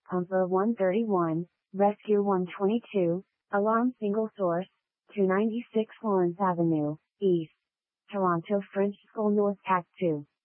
Pumper 131, Rescue 122, Alarm Single Source, 296 Lawrence Avenue, East. Toronto French School North Act 2.